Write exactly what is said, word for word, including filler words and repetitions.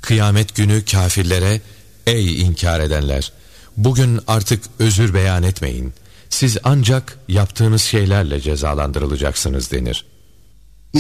Kıyamet günü kâfirlere, ey inkar edenler, bugün artık özür beyan etmeyin. Siz ancak yaptığınız şeylerle cezalandırılacaksınız denir.